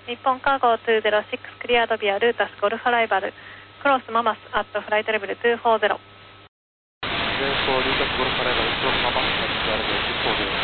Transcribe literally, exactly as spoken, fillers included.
日本カーゴにゼロろくクリアドビアルータスゴルフアライバルクロスママスアットフライトレベルにひゃくよんじゅう。 前方ルータスゴルフアライバルクロスママスアットフライトレベルにひゃくよんじゅう。